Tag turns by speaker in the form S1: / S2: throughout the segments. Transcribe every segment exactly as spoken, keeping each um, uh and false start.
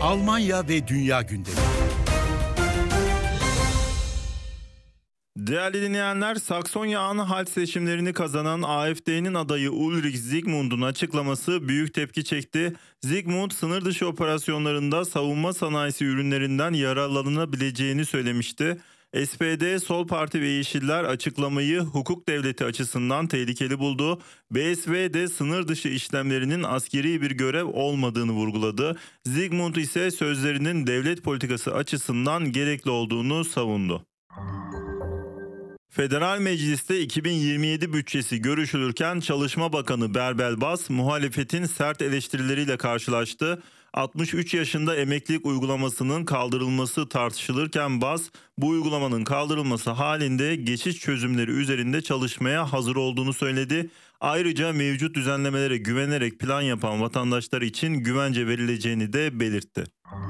S1: Almanya ve dünya gündemi.
S2: Değerli dinleyenler, Saksonya-Anhalt seçimlerini kazanan A F D'nin adayı Ulrich Zygmunt'un açıklaması büyük tepki çekti. Zygmunt, sınır dışı operasyonlarında savunma sanayisi ürünlerinden yararlanabileceğini söylemişti. S P D, Sol Parti ve Yeşiller açıklamayı hukuk devleti açısından tehlikeli buldu. B S V de sınır dışı işlemlerinin askeri bir görev olmadığını vurguladı. Zygmunt ise sözlerinin devlet politikası açısından gerekli olduğunu savundu. Federal Meclis'te iki bin yirmi yedi bütçesi görüşülürken Çalışma Bakanı Berbel Bas muhalefetin sert eleştirileriyle karşılaştı. altmış üç yaşında emeklilik uygulamasının kaldırılması tartışılırken Bas, bu uygulamanın kaldırılması halinde geçiş çözümleri üzerinde çalışmaya hazır olduğunu söyledi. Ayrıca mevcut düzenlemelere güvenerek plan yapan vatandaşlar için güvence verileceğini de belirtti.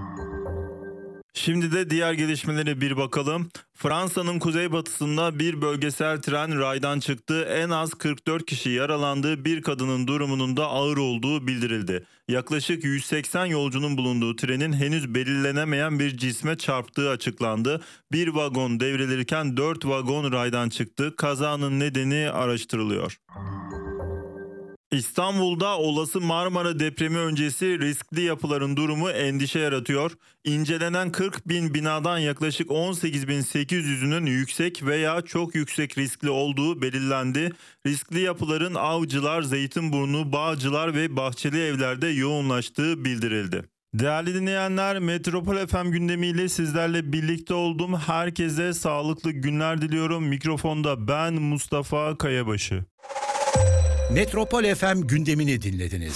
S2: Şimdi de diğer gelişmelere bir bakalım. Fransa'nın kuzeybatısında bir bölgesel tren raydan çıktı. En az kırk dört kişi yaralandı. Bir kadının durumunun da ağır olduğu bildirildi. Yaklaşık yüz seksen yolcunun bulunduğu trenin henüz belirlenemeyen bir cisme çarptığı açıklandı. Bir vagon devrilirken dört vagon raydan çıktı. Kazanın nedeni araştırılıyor. İstanbul'da olası Marmara depremi öncesi riskli yapıların durumu endişe yaratıyor. İncelenen kırk bin binadan yaklaşık on sekiz bin sekiz yüzünün yüksek veya çok yüksek riskli olduğu belirlendi. Riskli yapıların Avcılar, Zeytinburnu, Bağcılar ve Bahçeli Evler'de yoğunlaştığı bildirildi. Değerli dinleyenler, Metropol F M gündemiyle sizlerle birlikte oldum. Herkese sağlıklı günler diliyorum. Mikrofonda ben Mustafa Kayabaşı.
S1: Metropol F M gündemini dinlediniz.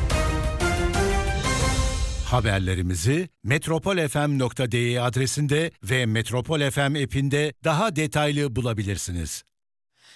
S1: Haberlerimizi metropol f m nokta d e adresinde ve Metropol F M app'inde daha detaylı bulabilirsiniz.